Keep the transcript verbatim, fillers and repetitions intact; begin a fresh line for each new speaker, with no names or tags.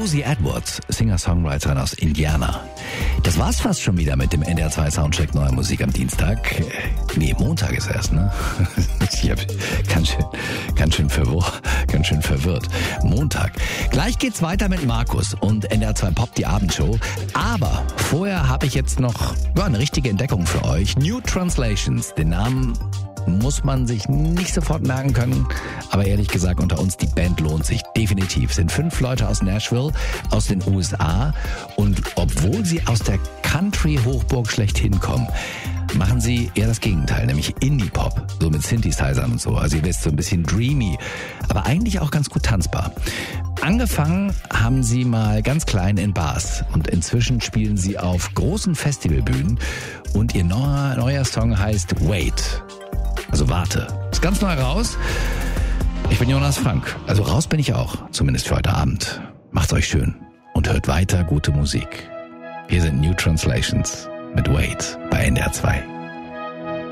Rosie Edwards, Singer-Songwriterin aus Indiana. Das war's fast schon wieder mit dem N D R zwei Soundcheck Neue Musik am Dienstag. Nee, Montag ist erst, ne? Ich hab ganz schön, ganz schön verwirrt, ganz schön verwirrt. Montag. Gleich geht's weiter mit Markus und N D R zwei Pop, die Abendshow. Aber vorher habe ich jetzt noch ja, eine richtige Entdeckung für euch. New Translations, den Namen muss man sich nicht sofort merken können, aber ehrlich gesagt unter uns, die Band lohnt sich definitiv. Es sind fünf Leute aus Nashville, aus den U S A und obwohl sie aus der Country-Hochburg schlechthin kommen, machen sie eher das Gegenteil, nämlich Indie-Pop, so mit Synthesizern und so. Also ihr wisst, so ein bisschen dreamy, aber eigentlich auch ganz gut tanzbar. Angefangen haben sie mal ganz klein in Bars und inzwischen spielen sie auf großen Festivalbühnen und ihr neuer, neuer Song heißt Wait. Also warte. Ist ganz neu raus. Ich bin Jonas Frank. Also raus bin ich auch. Zumindest für heute Abend. Macht's euch schön. Und hört weiter gute Musik. Hier sind New Translations mit Wait bei N D R zwei.